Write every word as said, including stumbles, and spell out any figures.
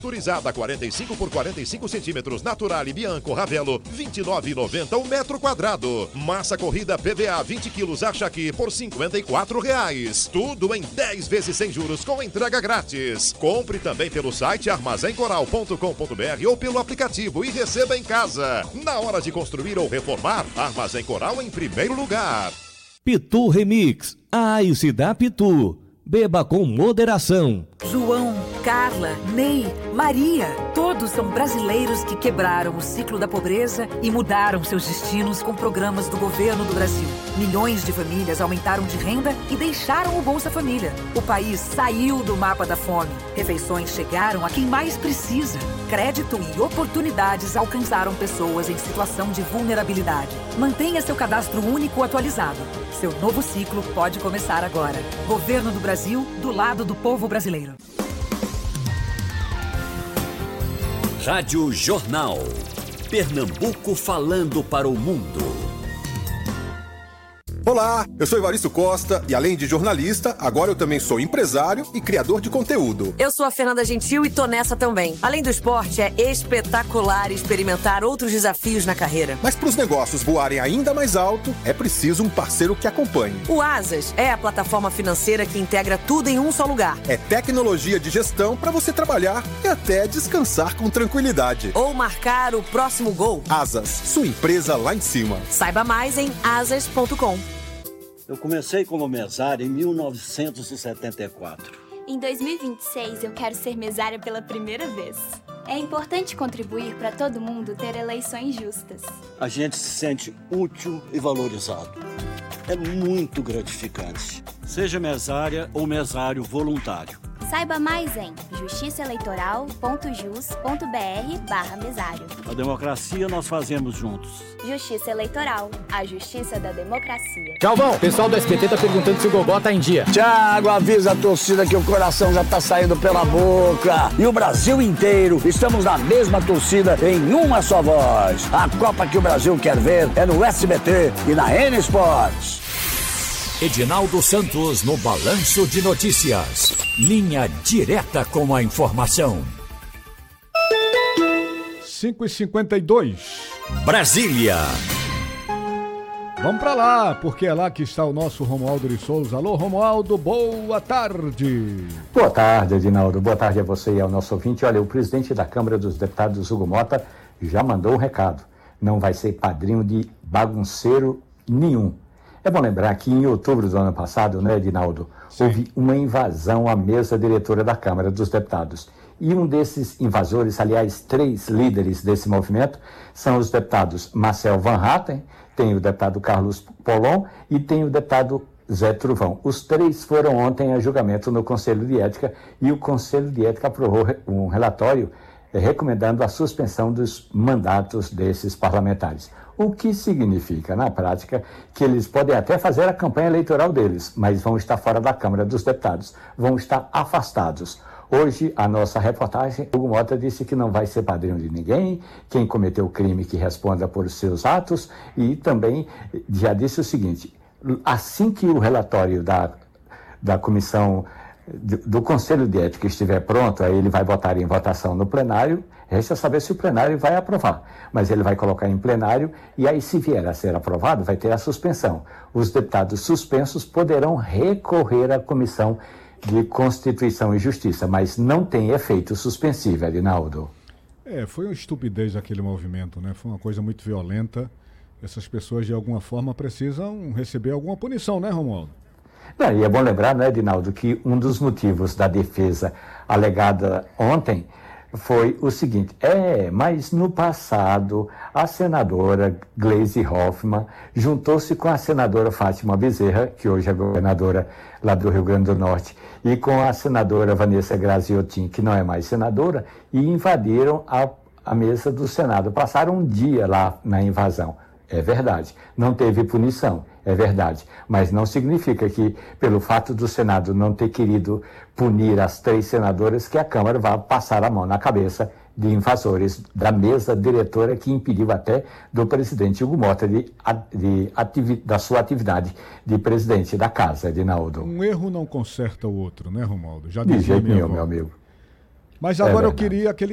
Turizada quarenta e cinco por quarenta e cinco centímetros, Naturale Bianco Ravelo, vinte e nove reais e noventa centavos o metro quadrado. Massa corrida P V A vinte quilos Achaqui por cinquenta e quatro reais. Tudo em dez vezes sem juros com entrega grátis. Compre também pelo site armazém coral ponto com ponto br ou pelo aplicativo e receba em casa. Na hora de construir ou reformar, Armazém Coral em primeiro lugar. Pitu Remix, a Ice da Pitu. Beba com moderação. João, Carla, Ney, Maria, todos são brasileiros que quebraram o ciclo da pobreza e mudaram seus destinos com programas do governo do Brasil. Milhões de famílias aumentaram de renda e deixaram o Bolsa Família. O país saiu do mapa da fome. Refeições chegaram a quem mais precisa. Crédito e oportunidades alcançaram pessoas em situação de vulnerabilidade. Mantenha seu cadastro único atualizado. Seu novo ciclo pode começar agora. Governo do Brasil, do lado do povo brasileiro. Rádio Jornal. Pernambuco falando para o mundo. Olá, eu sou Evaristo Costa e além de jornalista, agora eu também sou empresário e criador de conteúdo. Eu sou a Fernanda Gentil e tô nessa também. Além do esporte, é espetacular experimentar outros desafios na carreira. Mas para os negócios voarem ainda mais alto, é preciso um parceiro que acompanhe. O Asas é a plataforma financeira que integra tudo em um só lugar. É tecnologia de gestão para você trabalhar e até descansar com tranquilidade. Ou marcar o próximo gol. Asas, sua empresa lá em cima. Saiba mais em asas ponto com. Eu comecei como mesário em mil novecentos e setenta e quatro. Em dois mil e vinte e seis, eu quero ser mesária pela primeira vez. É importante contribuir para todo mundo ter eleições justas. A gente se sente útil e valorizado. É muito gratificante. Seja mesária ou mesário voluntário. Saiba mais em justiçaeleitoral ponto jus ponto br barra mesário. A democracia nós fazemos juntos. Justiça Eleitoral, a justiça da democracia. Galvão, pessoal do S B T tá perguntando se o Gogó tá em dia. Thiago, avisa a torcida que o coração já tá saindo pela boca. E o Brasil inteiro, estamos na mesma torcida em uma só voz. A Copa que o Brasil quer ver é no S B T e na N Sports. Edinaldo Santos no Balanço de Notícias. Linha direta com a informação. cinco e cinquenta e dois. Brasília. Vamos pra lá, porque é lá que está o nosso Romualdo de Souza. Alô, Romualdo, boa tarde. Boa tarde, Edinaldo. Boa tarde a você e ao nosso ouvinte. Olha, o presidente da Câmara dos Deputados, Hugo Mota, já mandou um recado. Não vai ser padrinho de bagunceiro nenhum. É bom lembrar que em outubro do ano passado, né, Edinaldo, Sim. houve uma invasão à mesa diretora da Câmara dos Deputados. E um desses invasores, aliás, três líderes desse movimento, são os deputados Marcel Van Hatten, tem o deputado Carlos Polon e tem o deputado Zé Truvão. Os três foram ontem a julgamento no Conselho de Ética e o Conselho de Ética aprovou um relatório eh, recomendando a suspensão dos mandatos desses parlamentares. O que significa, na prática, que eles podem até fazer a campanha eleitoral deles, mas vão estar fora da Câmara dos Deputados, vão estar afastados. Hoje, a nossa reportagem, Hugo Mota disse que não vai ser padrinho de ninguém, quem cometeu o crime que responda por seus atos, e também já disse o seguinte, assim que o relatório da, da comissão do, do Conselho de Ética estiver pronto, aí ele vai botar em votação no plenário, resta saber se o plenário vai aprovar, mas ele vai colocar em plenário e aí se vier a ser aprovado vai ter a suspensão. Os deputados suspensos poderão recorrer à Comissão de Constituição e Justiça, mas não tem efeito suspensivo, Edinaldo. É, foi uma estupidez aquele movimento, né? Foi uma coisa muito violenta. Essas pessoas de alguma forma precisam receber alguma punição, né, Romualdo? Não, e é bom lembrar, né, Edinaldo, que um dos motivos da defesa alegada ontem foi o seguinte, é, mas no passado a senadora Gleisi Hoffmann juntou-se com a senadora Fátima Bezerra, que hoje é governadora lá do Rio Grande do Norte, e com a senadora Vanessa Graziotin, que não é mais senadora, e invadiram a, a mesa do Senado. Passaram um dia lá na invasão. É verdade. Não teve punição. É verdade. Mas não significa que, pelo fato do Senado não ter querido punir as três senadoras, que a Câmara vai passar a mão na cabeça de invasores da mesa diretora que impediu até do presidente Hugo Mota de, de ativi, da sua atividade de presidente da Casa, Edinaldo. Um erro não conserta o outro, né, Romualdo? Já de jeito nenhum, meu amigo. Mas agora É eu queria aquele